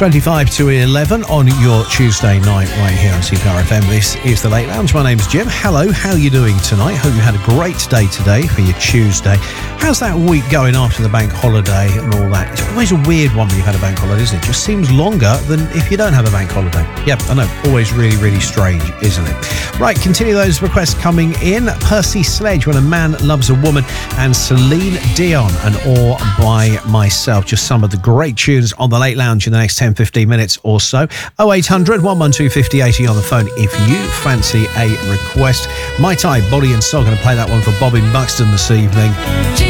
25 to 11 on your Tuesday night right here on CPR FM. This is The Late Lounge. My name's Jim. Hello, how are you doing tonight? Hope you had a great day today for your Tuesday. How's that week going after the bank holiday and all that? It's always a weird one when you've had a bank holiday, isn't it? It just seems longer than if you don't have a bank holiday. Yep, I know. Always really, really strange, isn't it? Right, continue those requests coming in. Percy Sledge, When a Man Loves a Woman, and Celine Dion, and All By Myself. Just some of the great tunes on The Late Lounge in the next 10-15 minutes or so. 0800 112 5080 on the phone if you fancy a request. My Body and Soul, going to play that one for Bobby Buxton this evening.